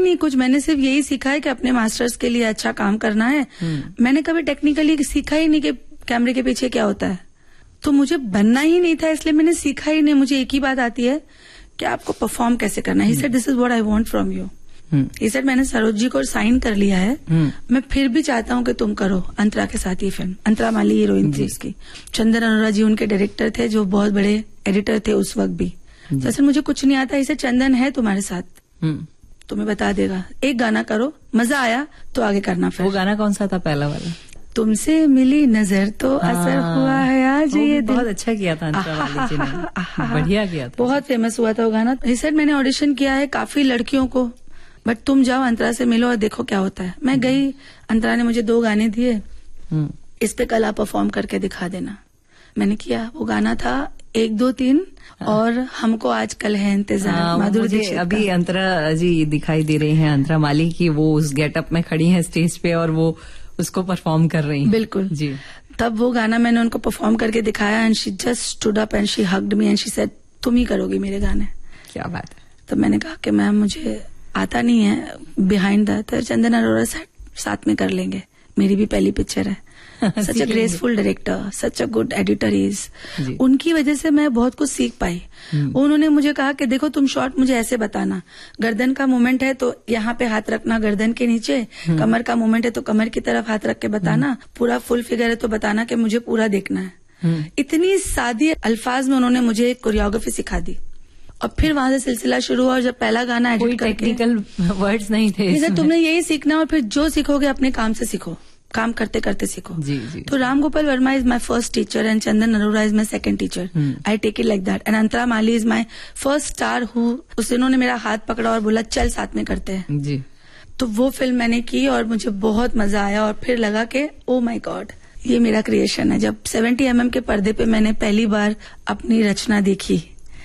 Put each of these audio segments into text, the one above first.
नहीं कुछ, मैंने सिर्फ यही सीखा है कि अपने मास्टर्स के लिए अच्छा काम करना है। मैंने कभी टेक्निकली सीखा ही नहीं कि कैमरे के पीछे क्या होता है, तो मुझे बनना ही नहीं था, इसलिए मैंने सीखा ही नहीं। मुझे एक ही बात आती है कि आपको परफॉर्म कैसे करना है। He said this is what I want from you. He said मैंने सरोज जी को साइन कर लिया है, मैं फिर भी चाहता हूँ कि तुम करो अंतरा के साथ ये फिल्म। अंतरा माली हीरोइन थी उसकी, चंदन अरोरा जी उनके डायरेक्टर थे जो बहुत बड़े एडिटर थे उस वक्त भी। तो सर मुझे कुछ नहीं आता, इसे चंदन है तुम्हारे साथ, तुम्हें बता देगा, एक गाना करो, मजा आया तो आगे करना। फिर वो गाना कौन सा था पहला वाला? तुमसे मिली नजर तो असर हुआ है आज ये दिल। बहुत अच्छा किया था अंतरा वाली जी ने, बढ़िया किया था, बहुत फेमस हुआ था वो गाना। सर मैंने ऑडिशन किया है काफी लड़कियों को, बट तुम जाओ अंतरा से मिलो और देखो क्या होता है। मैं गई, अंतरा ने मुझे 2 गाने दिए, इस पे कल आप परफॉर्म करके दिखा देना। मैंने किया, वो गाना था 1 2 3 और हमको आजकल है इंतजार। माधुरी दीक्षित अभी अंतरा जी दिखाई दे रही हैं, अंतरा माली की, वो उस गेटअप में खड़ी हैं स्टेज पे और वो उसको परफॉर्म कर रही हैं। बिल्कुल जी। तब वो गाना मैंने उनको परफॉर्म करके दिखाया and she just stood up and she hugged me and she said तुम ही करोगी मेरे गाने। क्या बात है। तो मैंने कहा कि मैम मुझे आता नहीं है बिहाइंड दैट, चंदन अरोरा साथ में कर लेंगे, मेरी भी पहली पिक्चर है। सच अ graceful director, such a good editor is. उनकी वजह से मैं बहुत कुछ सीख पाई। उन्होंने मुझे कहा कि देखो तुम शॉट मुझे ऐसे बताना, गर्दन का मूवमेंट है तो यहाँ पे हाथ रखना गर्दन के नीचे, कमर का मूवमेंट है तो कमर की तरफ हाथ रख के बताना, पूरा फुल फिगर है तो बताना कि मुझे पूरा देखना है। इतनी सादी अल्फाज में उन्होंने मुझे कोरियोग्राफी सिखा दी और फिर वहां से सिलसिला शुरू हुआ। और जब पहला गाना एडिट करके, टेक्निकल वर्ड्स नहीं थे, तुमने यही सीखना और फिर जो सीखोगे अपने काम से सीखो, काम करते करते सीखो। जी, जी, तो Ram Gopal Verma is my first teacher and Chandan Arora is my second teacher. I take it like that. And Antara Mali is my first star who, उन्होंने मेरा हाथ पकड़ा और बोला चल साथ में करते हैं जी। तो वो फिल्म मैंने की और मुझे बहुत मजा आया और फिर लगा कि ओ माई गॉड ये मेरा क्रिएशन है। जब 70 mm के पर्दे पे मैंने पहली बार अपनी रचना देखी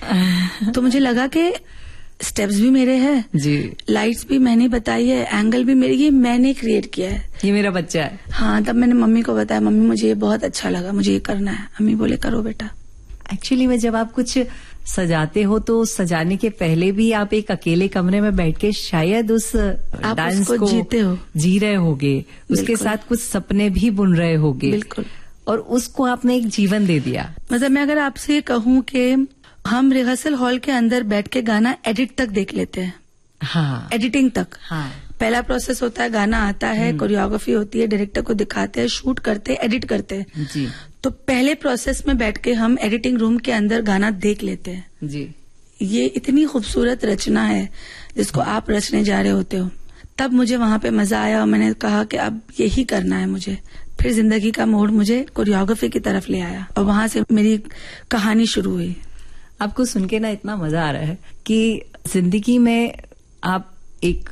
तो मुझे लगा कि स्टेप्स भी मेरे हैं जी, लाइट्स भी मैंने बताई है, एंगल भी मेरी, ये मैंने क्रिएट किया है, ये मेरा बच्चा है। हाँ, तब मैंने मम्मी को बताया, मम्मी मुझे ये बहुत अच्छा लगा, मुझे ये करना है। मम्मी बोले करो बेटा। एक्चुअली में जब आप कुछ सजाते हो तो सजाने के पहले भी आप एक अकेले कमरे में बैठ के शायद उस डांस को जीते हो, जी रहे होगे, उसके साथ कुछ सपने भी बुन रहे होगे। बिल्कुल। और उसको आपने एक जीवन दे दिया। मतलब मैं अगर आपसे कहूँ कि हम रिहर्सल हॉल के अंदर बैठ के गाना एडिट तक देख लेते हैं। हाँ, एडिटिंग तक। हाँ, पहला प्रोसेस होता है, गाना आता है, कोरियोग्राफी होती है, डायरेक्टर को दिखाते हैं, शूट करते हैं, एडिट करते हैं जी। तो पहले प्रोसेस में बैठ के हम एडिटिंग रूम के अंदर गाना देख लेते हैं जी। ये इतनी खूबसूरत रचना है जिसको आप रचने जा रहे होते हो। तब मुझे वहां पे मजा आया और मैंने कहा कि अब यही करना है मुझे। फिर जिंदगी का मोड़ मुझे कोरियोग्राफी की तरफ ले आया और वहां से मेरी कहानी शुरू हुई। आपको सुन के ना इतना मजा आ रहा है कि जिंदगी में आप एक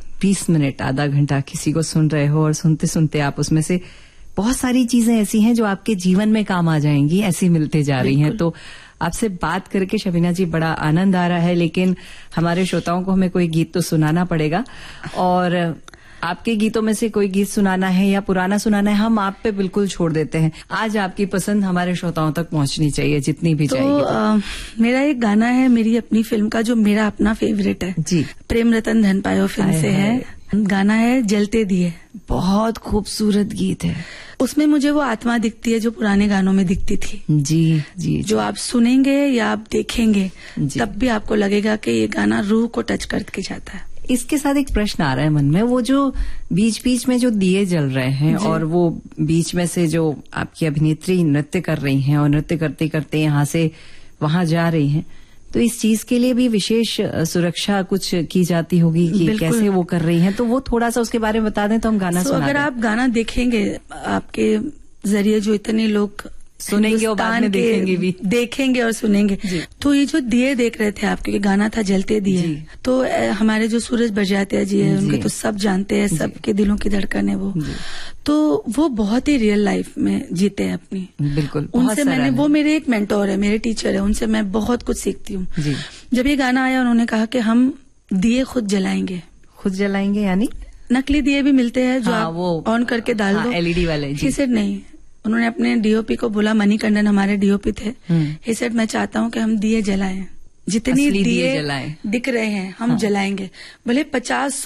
20 मिनट आधा घंटा किसी को सुन रहे हो और सुनते सुनते आप उसमें से बहुत सारी चीजें ऐसी हैं जो आपके जीवन में काम आ जाएंगी, ऐसी मिलते जा रही हैं। तो आपसे बात करके शबीना जी बड़ा आनंद आ रहा है, लेकिन हमारे श्रोताओं को हमें कोई गीत तो सुनाना पड़ेगा और आपके गीतों में से कोई गीत सुनाना है या पुराना सुनाना है, हम आप पे बिल्कुल छोड़ देते हैं। आज आपकी पसंद हमारे श्रोताओं तक पहुंचनी चाहिए, जितनी भी चाहिए। मेरा एक गाना है मेरी अपनी फिल्म का जो मेरा अपना फेवरेट है जी, प्रेम रतन धन पायो फिल्म से है। गाना है जलते दिए। बहुत खूबसूरत गीत है। उसमें मुझे वो आत्मा दिखती है जो पुराने गानों में दिखती थी। जी जी। जो आप सुनेंगे या आप देखेंगे तब भी आपको लगेगा कि ये गाना रूह को टच करके जाता है। इसके साथ एक प्रश्न आ रहा है मन में, वो जो बीच बीच में जो दिए जल रहे हैं और वो बीच में से जो आपकी अभिनेत्री नृत्य कर रही हैं और नृत्य करते करते यहाँ से वहां जा रही हैं, तो इस चीज के लिए भी विशेष सुरक्षा कुछ की जाती होगी कि कैसे वो कर रही हैं, तो वो थोड़ा सा उसके बारे में बता दें तो हम गाना सुना दें। अगर आप गाना देखेंगे, आपके जरिए जो इतने लोग सुनेंगे और बाद में देखेंगे भी, देखेंगे और सुनेंगे। तो ये जो दिए देख रहे थे आप, क्योंकि गाना था जलते दिए, तो हमारे जो सूरज बजाते जी है उनके तो सब जानते हैं, सबके दिलों की धड़कन है वो। तो वो बहुत ही रियल लाइफ में जीते हैं अपनी। बिल्कुल। उनसे मैंने, वो मेरे एक मेंटोर है, मेरे टीचर है, उनसे मैं बहुत कुछ सीखती हूँ। जब ये गाना आया उन्होंने कहा कि हम दिए खुद जलाएंगे। खुद जलाएंगे यानी नकली दिए भी मिलते हैं जो आप ऑन करके डाल दो, एलईडी वाले। ही सेड नहीं, उन्होंने अपने डीओपी को बोला, मणिकंदन हमारे डीओपी थे, ही सेड मैं चाहता हूँ कि हम दिए जलाएं, जितनी दिए दिख रहे हैं हम जलाएंगे, भले 50